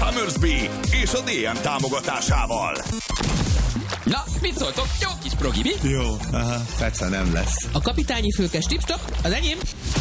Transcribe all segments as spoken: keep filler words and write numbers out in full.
Summersby és a dé em támogatásával. Na, mit szóltok? Jó kis progi, mi? Jó, aha, feca nem lesz. A kapitányi fülkes tipstop, az enyém.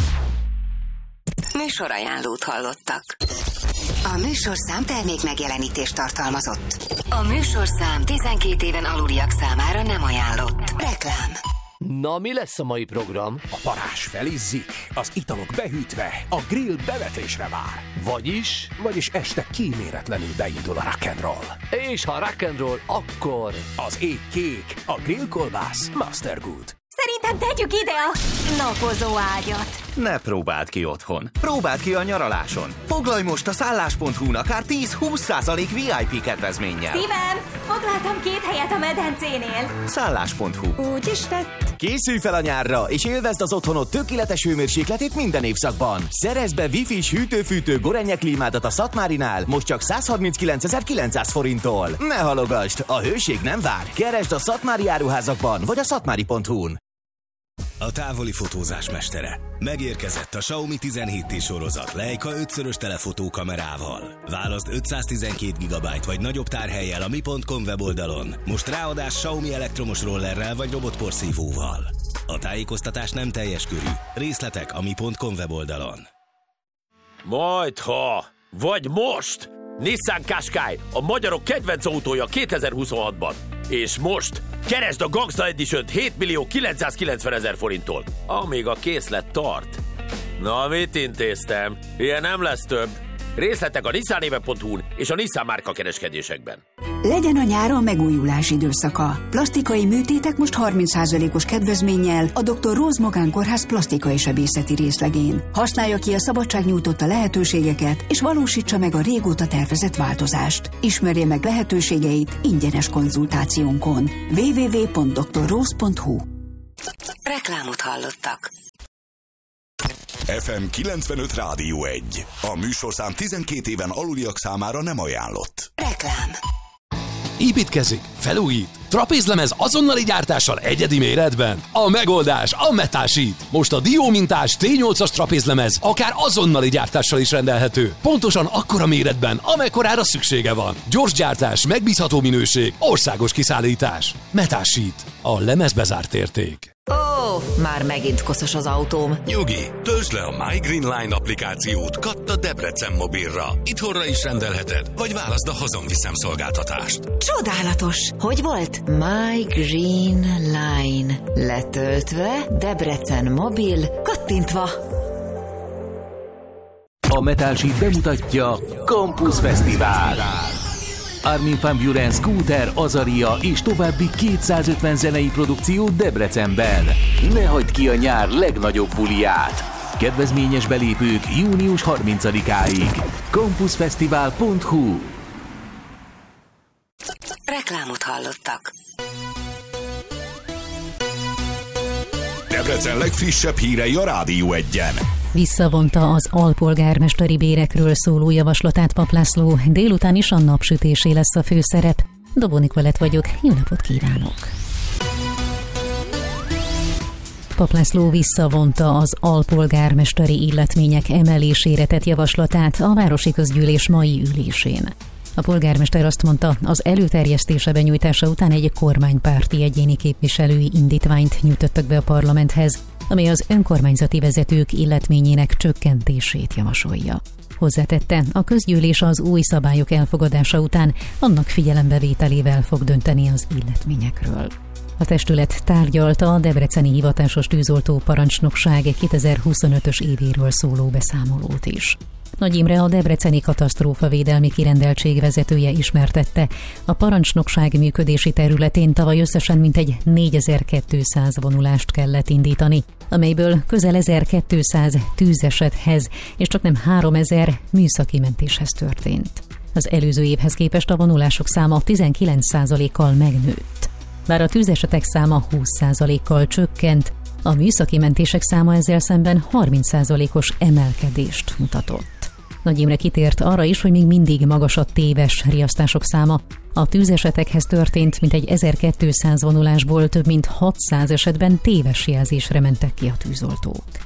Műsorajánlót hallottak. A műsorszám termék megjelenítést tartalmazott. A műsorszám tizenkét éven aluliak számára nem ajánlott. Reklám. Na, mi lesz a mai program? A parázs felizzik, az italok behűtve, a grill bevetésre vár. Vagyis? Vagyis este kíméletlenül beindul a rock'n'roll. És ha rock'n'roll, akkor... Az ég kék, a grillkolbász Master Good. Szerintem tegyük ide a napozó ágyat. Ne próbáld ki otthon. Próbáld ki a nyaraláson. Foglalj most a szállás pont hu-n akár tíz-húsz százalék vé i pé kedvezménnyel. Szívem, foglaltam két helyet a medencénél. szállás pont hu. Úgy is tett. Készülj fel a nyárra, és élvezd az otthonod tökéletes hőmérsékletét minden évszakban. Szerezd be wifi-s hűtő-fűtő Gorenje klímádat a Szatmárinál most csak százharminckilencezer-kilencszáz forinttól. Ne halogasd, a hőség nem vár. Keresd a Szatmári áruházakban vagy a szatmári pont hu-n. A távoli fotózás mestere. Megérkezett a Xiaomi tizenhét té sorozat Leica ötszörös telefotó kamerával. Válaszd ötszáztizenkét gigabyte vagy nagyobb tárhellyel a mi pont com weboldalon. Most ráadás Xiaomi elektromos rollerrel vagy robotporszívóval. A tájékoztatás nem teljes körű. Részletek a mi pont com weboldalon. Majdha, vagy most! Nissan Qashqai, a magyarok kedvenc autója kétezer-huszonhatban. És most keresd a Gangsta Edition-t hét millió kilencszázkilencvenezer forinttól, amíg a készlet tart. Na, mit intéztem? Ilyen nem lesz több. Részletek a nissanéve pont hu-n és a Nissan márka kereskedésekben. Legyen a nyáron megújulás időszaka. Plastikai műtétek most harminc százalékos kedvezménnyel a doktor Rose Magán Kórház plastikai sebészeti részlegén. Használja ki a szabadság nyújtotta lehetőségeket, és valósítsa meg a régóta tervezett változást. Ismerje meg lehetőségeit ingyenes konzultációnkon. double-u double-u double-u pont doktor rose pont hu. Reklámot hallottak. ef em kilencvenöt Rádió egy. A műsorszám tizenkét éven aluliak számára nem ajánlott. Reklám. Építkezik, felújít, trapézlemez azonnali gyártással egyedi méretben. A megoldás a Metasheet. Most a Dio mintás té nyolcas trapézlemez akár azonnali gyártással is rendelhető. Pontosan akkora méretben, amekkorára szüksége van. Gyors gyártás, megbízható minőség, országos kiszállítás. Metasheet. A lemezbezárt érték. Ó, oh, már megint koszos az autóm. Nyugi, töltsd le a My Green Line applikációt Katta Debrecen mobilra. Itthonra is rendelheted, vagy válaszd a hazonviszem szolgáltatást. Csodálatos! Hogy volt? My Green Line. Letöltve, Debrecen mobil, kattintva. A Metal Sheet bemutatja Campus Fesztivál. Armin van Buuren, Scooter, Azaria és további kétszázötven zenei produkció Debrecenben. Ne hagyd ki a nyár legnagyobb buliját! Kedvezményes belépők június harmincadikáig. campus fesztivál pont hu. Reklámot hallottak. Debrecen legfrissebb hírei a Rádió egyen. Visszavonta az alpolgármesteri bérekről szóló javaslatát Papp László, délután is a napsütésé lesz a főszerep. Dobó Nikolett vagyok, jó napot kívánok! Papp László visszavonta az alpolgármesteri illetmények emelésére tett javaslatát a Városi Közgyűlés mai ülésén. A polgármester azt mondta, az előterjesztése benyújtása után egy kormánypárti egyéni képviselői indítványt nyújtottak be a parlamenthez, amely az önkormányzati vezetők illetményének csökkentését javasolja. Hozzátette, a közgyűlés az új szabályok elfogadása után annak figyelembevételével fog dönteni az illetményekről. A testület tárgyalta a debreceni hivatásos tűzoltó parancsnokság kétezer-huszonötös évéről szóló beszámolót is. Nagy Imre, a debreceni katasztrófavédelmi kirendeltség vezetője ismertette, a parancsnokság működési területén tavaly összesen mintegy négyezer-kétszáz vonulást kellett indítani, amelyből közel ezerkétszáz tűzesethez és csaknem háromezer műszaki mentéshez történt. Az előző évhez képest a vonulások száma tizenkilenc százalékkal megnőtt. Bár a tűzesetek száma húsz százalékkal csökkent, a műszaki mentések száma ezzel szemben harminc százalékos emelkedést mutatott. Nagy Imre kitért arra is, hogy még mindig magas a téves riasztások száma. A tűzesetekhez történt mintegy ezerkétszáz vonulásból több mint hatszáz esetben téves jelzésre mentek ki a tűzoltók.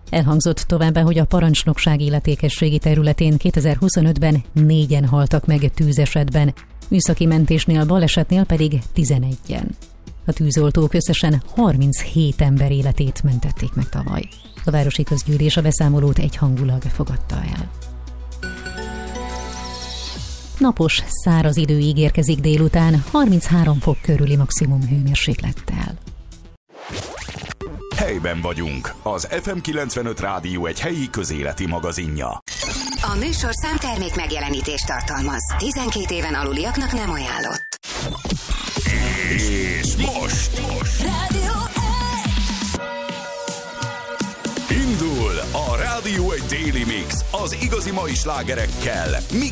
Elhangzott továbbá, hogy a parancsnokság illetékességi területén kétezer-huszonötben négyen haltak meg tűzesetben, műszaki mentésnél, balesetnél pedig tizenegyen. A tűzoltók összesen harminchét ember életét mentették meg tavaly. A városi közgyűlés a beszámolót egyhangulag fogadta el. Napos, száraz idő ígérkezik délután, harminchárom fok körüli maximum hőmérséklettel. Helyben vagyunk. Az ef em kilencvenöt Rádió egy helyi közéleti magazinja. A műsor számtermék megjelenítést tartalmaz. tizenkét éven aluliaknak nem ajánlott. És most... most. Rádió Indul a Rádió egy Daily Mix az igazi mai slágerekkel.